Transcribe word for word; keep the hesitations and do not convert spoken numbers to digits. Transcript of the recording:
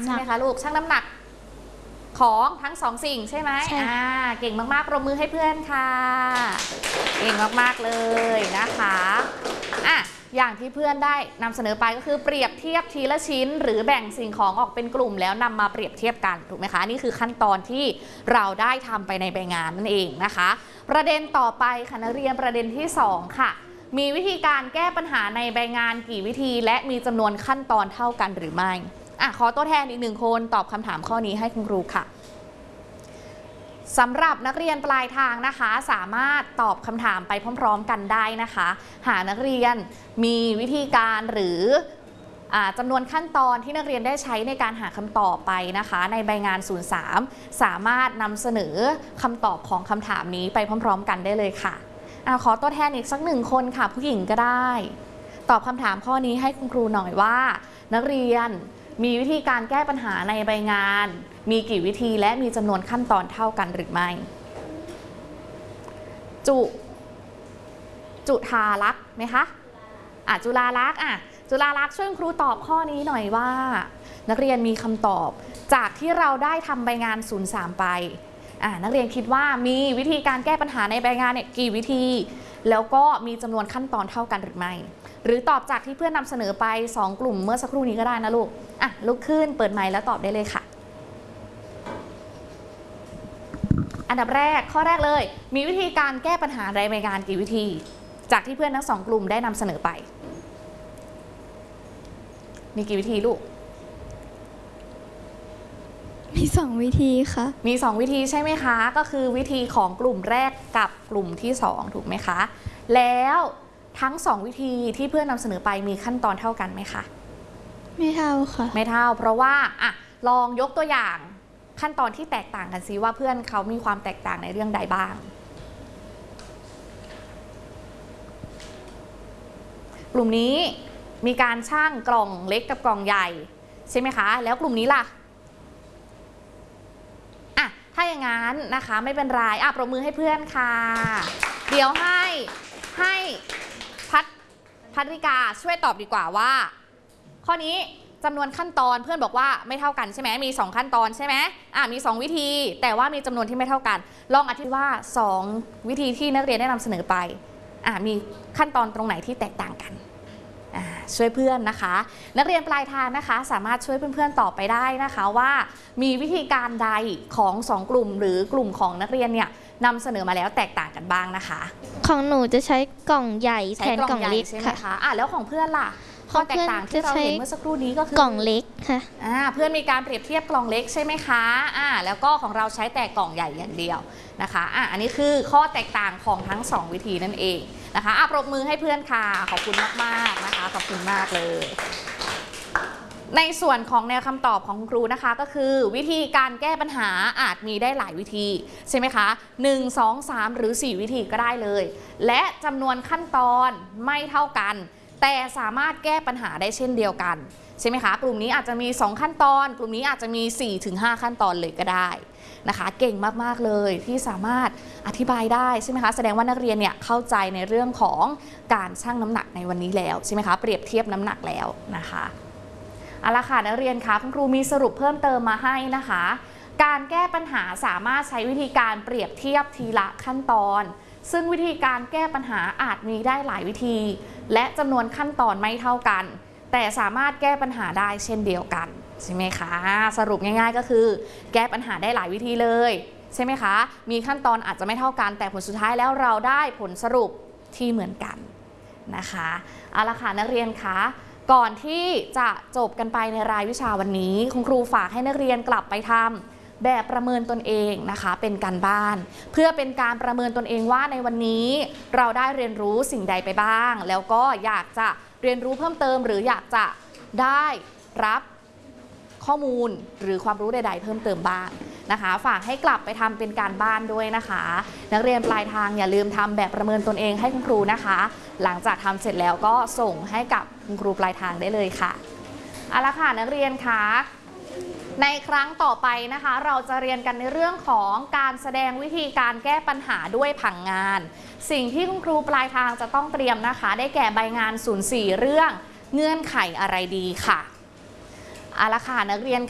ใช่ไหมคะลูกชั่งน้ำหนักของทั้งสองสิ่งใช่ไหมอ่าเก่งมากๆปรบมือให้เพื่อนค่ะเก่งมากๆเลยนะคะอ่ะอย่างที่เพื่อนได้นำเสนอไปก็คือเปรียบเทียบทีละชิ้นหรือแบ่งสิ่งของออกเป็นกลุ่มแล้วนำมาเปรียบเทียบกันถูกไหมคะนี่คือขั้นตอนที่เราได้ทำไปในใบงานนั่นเองนะคะประเด็นต่อไปค่ะนักเรียนประเด็นที่สองค่ะมีวิธีการแก้ปัญหาในใบงานกี่วิธีและมีจำนวนขั้นตอนเท่ากันหรือไม่อ่ะขอตัวแทนอีกหนึ่งคนตอบคำถามข้อนี้ให้คุณครูค่ะสำหรับนักเรียนปลายทางนะคะสามารถตอบคำถามไปพร้อมๆกันได้นะคะหากนักเรียนมีวิธีการหรือจำนวนขั้นตอนที่นักเรียนได้ใช้ในการหาคำตอบไปนะคะในใบงานศูนย์สามสามารถนำเสนอคำตอบของคำถามนี้ไปพร้อมๆกันได้เลยค่ะอะขอตัวแทนอีกสักหนึ่งคนค่ะผู้หญิงก็ได้ตอบคำถามข้อนี้ให้คุณครูหน่อยว่านักเรียนมีวิธีการแก้ปัญหาในใบงานมีกี่วิธีและมีจำนวนขั้นตอนเท่ากันหรือไม่จุจุธาลักษณ์ไหมคะอ่ะจุฬาลักษณ์อ่ะจุฬาลักษณ์ช่วยครูตอบข้อนี้หน่อยว่านักเรียนมีคำตอบจากที่เราได้ทำใบงานศูนย์สามไปอ่ะนักเรียนคิดว่ามีวิธีการแก้ปัญหาในใบงานเนี่ยกี่วิธีแล้วก็มีจำนวนขั้นตอนเท่ากันหรือไม่หรือตอบจากที่เพื่อนนำเสนอไปสองกลุ่มเมื่อสักครู่นี้ก็ได้นะลูกอ่ะลุกขึ้นเปิดไมค์แล้วตอบได้เลยค่ะอันดับแรกข้อแรกเลยมีวิธีการแก้ปัญหาในใบงานกี่วิธีจากที่เพื่อนทั้งสองกลุ่มได้นำเสนอไปมีกี่วิธีลูกมีสองวิธีค่ะมีสองวิธีใช่ไหมคะก็คือวิธีของกลุ่มแรกกับกลุ่มที่สองถูกไหมคะแล้วทั้งสองวิธีที่เพื่อนนำเสนอไปมีขั้นตอนเท่ากันไหมคะไม่เท่าค่ะไม่เท่าเพราะว่าอ่ะลองยกตัวอย่างขั้นตอนที่แตกต่างกันซิว่าเพื่อนเขามีความแตกต่างในเรื่องใดบ้างกลุ่มนี้มีการชั่งกล่องเล็กกับกล่องใหญ่ใช่ไหมคะแล้วกลุ่มนี้ล่ะอ่ะถ้าอย่างนั้นนะคะไม่เป็นไรอ่ะปรบมือให้เพื่อนค่ะเดี๋ยวให้ให้พัทพัทริกาช่วยตอบดีกว่าว่าข้อนี้จำนวนขั้นตอนเพื่อนบอกว่าไม่เท่ากันใช่ไหมมีสองขั้นตอนใช่ไหมอ่ะมีสองวิธีแต่ว่ามีจำนวนที่ไม่เท่ากันลองอธิบายว่าสองวิธีที่นักเรียนได้นำเสนอไปอ่ะมีขั้นตอนตรงไหนที่แตกต่างกันช่วยเพื่อนนะคะนักเรียนปลายทางนะคะสามารถช่วยเพื่อนๆตอบไปได้นะคะว่ามีวิธีการใดของสองกลุ่มหรือกลุ่มของนักเรียนเนี่ยนำเสนอมาแล้วแตกต่างกันบ้างนะคะของหนูจะใช้กล่องใหญ่แทนกล่องเล็กใช่ไหมคะอ่ะแล้วของเพื่อนล่ะข้อแตกต่างที่เราเห็นเมื่อสักครู่นี้ก็คือกล่องเล็กค่ะอ่าเพื่อนมีการเปรียบเทียบกล่องเล็กใช่ไหมคะอ่าแล้วก็ของเราใช้แต่กล่องใหญ่อย่างเดียวนะคะอ่ะอันนี้คือข้อแตกต่างของทั้งสองวิธีนั่นเองนะคะอ่ะปรบมือให้เพื่อนค่ะขอบคุณมากๆนะคะขอบคุณมากเลยในส่วนของแนวคำตอบของคุณครูนะคะก็คือวิธีการแก้ปัญหาอาจมีได้หลายวิธีใช่ไหมคะหนึ่ง สอง สามหรือสี่วิธีก็ได้เลยและจำนวนขั้นตอนไม่เท่ากันแต่สามารถแก้ปัญหาได้เช่นเดียวกันใช่ไหมคะกลุ่มนี้อาจจะมีสองขั้นตอนกลุ่มนี้อาจจะมี สี่ถึงห้า ขั้นตอนเลยก็ได้นะคะเก่งมากๆเลยที่สามารถอธิบายได้ใช่ไหมคะแสดงว่านักเรียนเนี่ยเข้าใจในเรื่องของการชั่งน้ำหนักในวันนี้แล้วใช่ไหมคะเปรียบเทียบน้ำหนักแล้วนะคะเอาละค่ะนักเรียนคะคุณครูมีสรุปเพิ่มเติมมาให้นะคะการแก้ปัญหาสามารถใช้วิธีการเปรียบเทียบทีละขั้นตอนซึ่งวิธีการแก้ปัญหาอาจมีได้หลายวิธีและจำนวนขั้นตอนไม่เท่ากันแต่สามารถแก้ปัญหาได้เช่นเดียวกันใช่ไหมคะสรุปง่ายๆก็คือแก้ปัญหาได้หลายวิธีเลยใช่ไหมคะมีขั้นตอนอาจจะไม่เท่ากันแต่ผลสุดท้ายแล้วเราได้ผลสรุปที่เหมือนกันนะคะเอาละค่ะนักเรียนคะก่อนที่จะจบกันไปในรายวิชาวันนี้คุณครูฝากให้นักเรียนกลับไปทำแบบประเมินตนเองนะคะเป็นการบ้านเพื่อเป็นการประเมินตนเองว่าในวันนี้เราได้เรียนรู้สิ่งใดไปบ้างแล้วก็อยากจะเรียนรู้เพิ่มเติมหรืออยากจะได้รับข้อมูลหรือความรู้ใดๆเพิ่มเติมบ้างนะคะฝากให้กลับไปทำเป็นการบ้านด้วยนะคะนักเรียนปลายทางอย่าลืมทำแบบประเมินตนเองให้คุณครูนะคะหลังจากทำเสร็จแล้วก็ส่งให้กับคุณครูปลายทางได้เลยค่ะเอาละค่ะนักเรียนคะในครั้งต่อไปนะคะเราจะเรียนกันในเรื่องของการแสดงวิธีการแก้ปัญหาด้วยผังงานสิ่งที่คุณครูปลายทางจะต้องเตรียมนะคะได้แก่ใบงานศูนย์สี่เรื่องเงื่อนไขอะไรดีค่ะเอาละค่ะนักเรียน